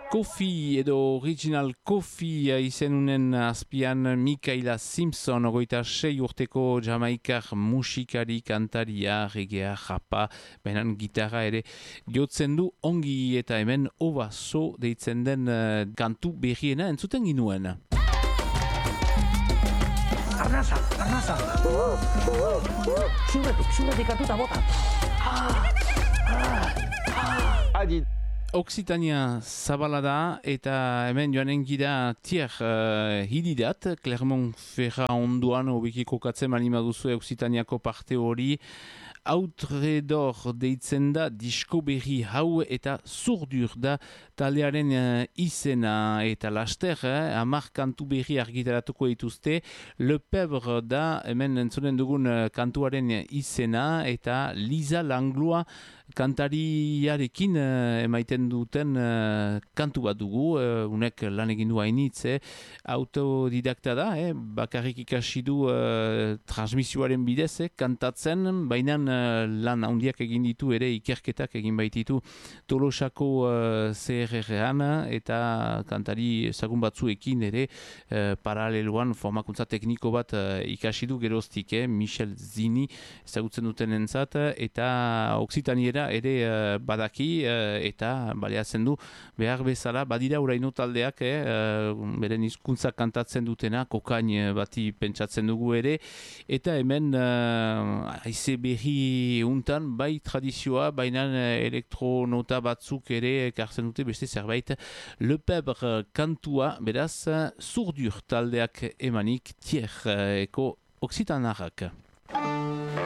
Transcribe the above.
Coffee edo Original Coffee izenunen azpian Mikaela Simpson, 26 urteko jamaikar musikari, kantaria, reggaea, japa, benan gitarra ere jotzen du ongi, eta hemen Ova So deitzen den kantu berriena entzuten ginuen. Arnasa! Zurretik hartuta bota! Adi. Occitania zabala da, eta hemen joanen gira hididat, Clermont-Ferrand onduan hobeki kokatzen manima duzu Occitaniako parte hori. Outredor deitzen da disko berri hau, eta Zurdur da taldearen izena, eta laster, 10 kantu berri argitaratuko dituzte. Le Pèvre da hemen entzunen dugun kantuaren izena, eta Lisa Langlois kantariarekin emaiten duten kantu bat dugu, unek lan egin du hainitz, autodidakta da, bakarrik ikasi du transmisioaren bidez, kantatzen, baina lan handiak egin ditu ere, ikerketak egin baititu Tolosako CRR-an, eta kantari ezagun batzuekin ere paraleloan formakuntza tekniko bat ikasi du geroztik, Michel Zini ezagutzen duten entzat, eta Occitaniera ere badaki, eta baleatzen du behar bezala, badira uraino taldeak, beren hizkuntza kantatzen dutena, kokain bati pentsatzen dugu ere, eta hemen haize berri untan, bai tradizioa, baina elektronota batzuk ere ekartzen dute beste zerbait. Le Pèvre kantua, beraz, Zurdur taldeak emanik, eko Occitanarrak.